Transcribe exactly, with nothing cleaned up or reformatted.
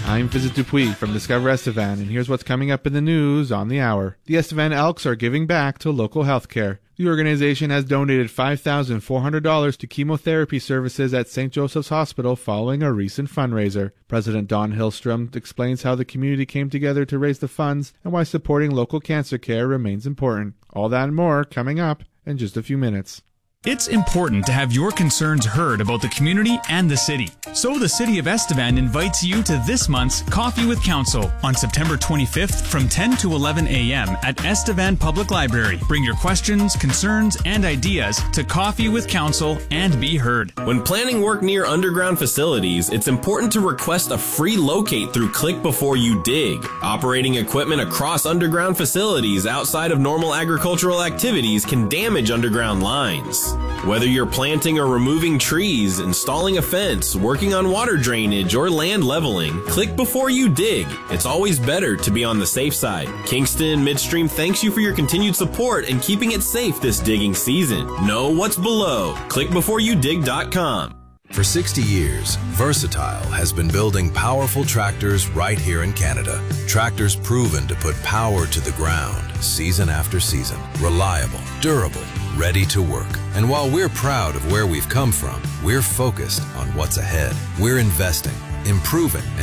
I'm Visit Dupuis from Discover Estevan, and here's what's coming up in the news on the hour. The Estevan Elks are giving back to local healthcare. The organization has donated five thousand four hundred dollars to chemotherapy services at Saint Joseph's Hospital following a recent fundraiser. President Don Hillstrom explains how the community came together to raise the funds and why supporting local cancer care remains important. All that and more coming up in just a few minutes. It's important to have your concerns heard about the community and the city. So the City of Estevan invites you to this month's Coffee with Council on September twenty-fifth from ten to eleven a.m. at Estevan Public Library. Bring your questions, concerns, and ideas to Coffee with Council and be heard. When planning work near underground facilities, it's important to request a free locate through Click Before You Dig. Operating equipment across underground facilities outside of normal agricultural activities can damage underground lines. Whether you're planting or removing trees, installing a fence, working on water drainage, or land leveling, click before you dig. It's always better to be on the safe side. Kingston Midstream thanks you for your continued support and keeping it safe this digging season. Know what's below. click before you dig dot com. For sixty years, Versatile has been building powerful tractors right here in Canada. Tractors proven to put power to the ground season after season. Reliable, durable, ready to work. And while we're proud of where we've come from, we're focused on what's ahead. We're investing, improving,